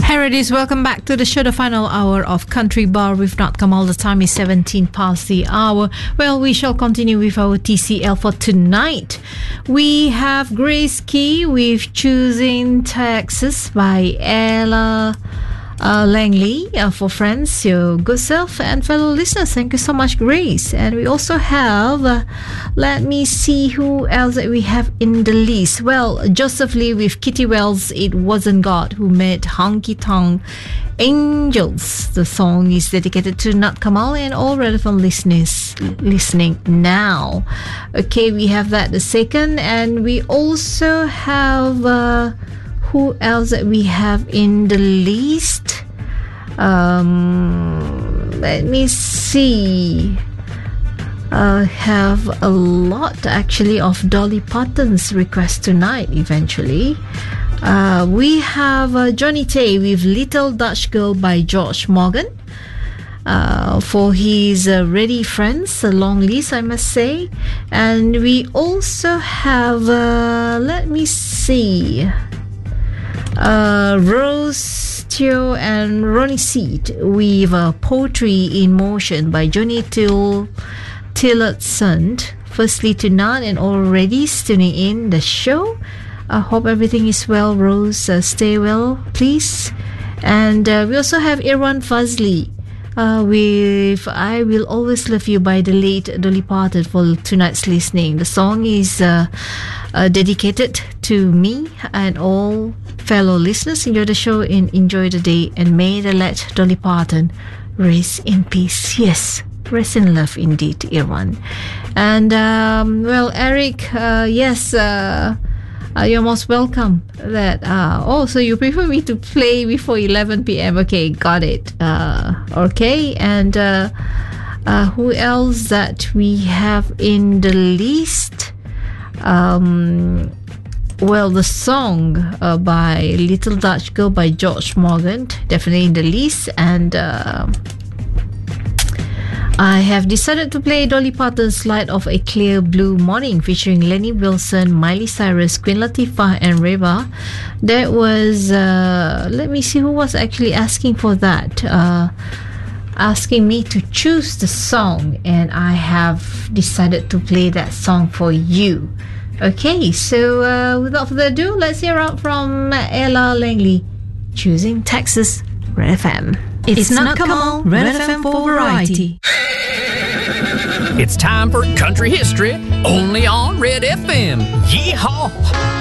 Paradise, welcome back to the show, the final hour of Country Bar with Not Kamal. The time is 17 past the hour. Well, we shall continue with our TCL for tonight. We have Grace Key with Choosing Texas by Ella Langley. For friends, your good self, and fellow listeners, thank you so much, Grace. And we also have, let me see who else that we have in the list. Well, Joseph Lee with Kitty Wells, It Wasn't God Who Made Honky Tonk Angels. The song is dedicated to Nat Kamal and all relevant listeners listening now. Okay, we have that the second, and we also have who else that we have in the list? Let me see. Have a lot actually of Dolly Parton's request tonight eventually. We have Johnny Tay with Little Dutch Girl by George Morgan. For his Ready Friends, a long list I must say. And we also have, let me see, Rose Teo and Ronnie Seed with Poetry in Motion by Johnny Tillotson. Firstly to Nat and already tuning in the show. I hope everything is well, Rose. Stay well, please. And we also have Irwan Fazli with I Will Always Love You by the late Dolly Parton for tonight's listening. The song is dedicated to me and all fellow listeners. Enjoy the show and enjoy the day, and may the late Dolly Parton rest in peace. Yes, rest in love indeed, Irwan. And well, Eric, yes, you're most welcome. That so you prefer me to play before 11 p.m. Okay, got it. Okay, and who else that we have in the list? Well, the song by Little Dutch Girl by George Morgan, definitely in the list. And I have decided to play Dolly Parton's Light of a Clear Blue Morning featuring Lenny Wilson, Miley Cyrus, Queen Latifah and Reba. That was, let me see who was actually asking for that. Asking me to choose the song, and I have decided to play that song for you. Okay, so without further ado, let's hear out from Ella Langley, Choosing Texas, Red FM. It's Not Kamal, Red FM for variety. It's time for country history, only on Red FM. Yeehaw!